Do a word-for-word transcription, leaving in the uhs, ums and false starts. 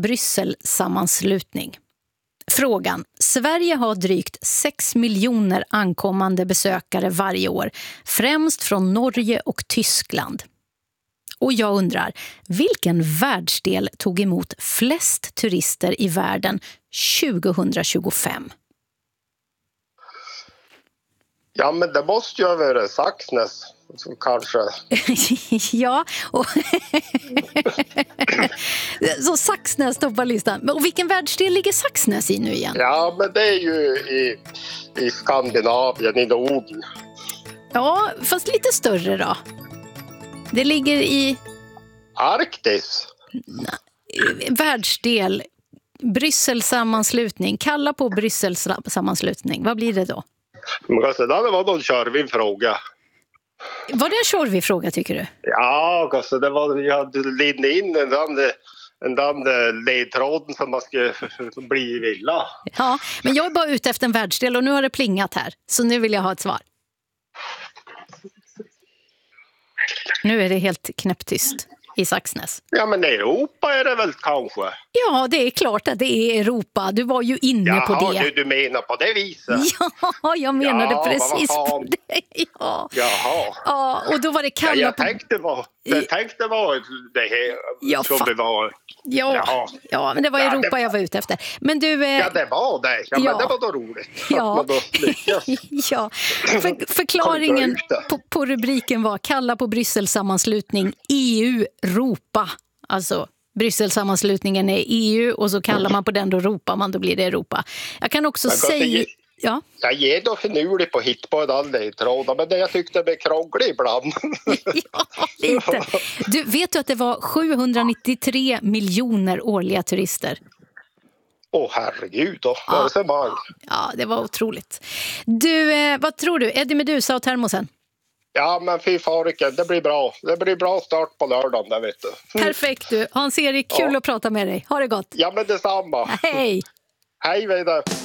Brysselsammanslutning. Frågan. Sverige har drygt sex miljoner ankommande besökare varje år, främst från Norge och Tyskland. Och jag undrar, vilken världsdel tog emot flest turister i världen tjugohundratjugofem? Ja, men det måste ju vara Saxnäs, kanske. Ja, och så Saxnäs toppar listan. Och vilken världsdel ligger Saxnäs i nu igen? Ja, men det är ju i, i Skandinavien, i Norden. Ja, fast lite större då. Det ligger i... Arktis. Världsdel, Brysselsammanslutning. Kalla på Brysselsammanslutning. Vad blir det då? Men alltså, det var någon körvig fråga. Var det en tjorvig fråga, tycker du? Ja, alltså, det var, jag hade lindat in en där, en där ledtråden som man skulle bli villa. Ja, men jag är bara ute efter en världsdel och nu har det plingat här. Så nu vill jag ha ett svar. Nu är det helt knäpptyst i Saxnäs. Ja, men Europa är det väl kanske? Ja, det är klart att det är Europa. Du var ju inne Jaha, på det. Du, du menar på det viset? Ja, jag menade ja, precis på det. Ja. Jaha. Ja, och då var det kalla... Ja, jag tänkte var jag tänkte var det här ja, som det var. Ja, ja, men det var Europa ja, det... jag var ute efter. Men du... Eh... Ja, det var det. Ja, ja. men det var då roligt. Ja, då ja. För, förklaringen på, på rubriken var kalla på Brysselsammanslutning E U-Europa. Alltså, Brysselsammanslutningen är E U och så kallar man på den, då ropar man, då blir det Europa. Jag kan också säga... Ge... Ja. Jag ger då finurlig på hit på en annan tråd, men det jag tyckte blev krånglig ibland. Ja, lite. Du, vet du att det var sjuhundranittiotre miljoner årliga turister? Åh, oh, herregud då. Ja. Det var... ja, det var otroligt. Du, eh, vad tror du? Eddie Meduza och termosen? Ja, men fy fariken, det blir bra. Det blir bra start på lördagen, där vet du. Perfekt du. Hans-Erik, kul ja. att prata med dig. Ha det gott. Ja, men detsamma. Hej. Hej, vidare.